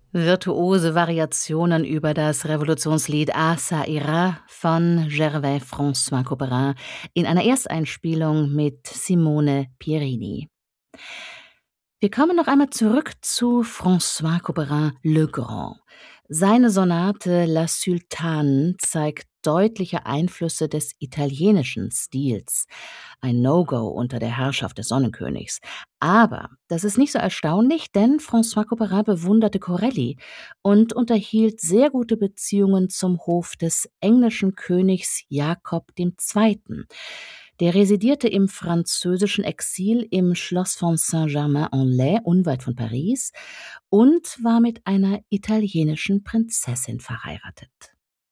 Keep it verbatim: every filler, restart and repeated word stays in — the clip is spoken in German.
Virtuose Variationen über das Revolutionslied Ah ça ira von Gervais François Couperin in einer Ersteinspielung mit Simone Pierini. Wir kommen noch einmal zurück zu François Couperin le Grand. Seine Sonate La Sultane zeigt deutliche Einflüsse des italienischen Stils. Ein No-Go unter der Herrschaft des Sonnenkönigs. Aber das ist nicht so erstaunlich, denn François Couperin bewunderte Corelli und unterhielt sehr gute Beziehungen zum Hof des englischen Königs Jakob der Zweite. Der residierte im französischen Exil im Schloss von Saint-Germain-en-Laye, unweit von Paris, und war mit einer italienischen Prinzessin verheiratet.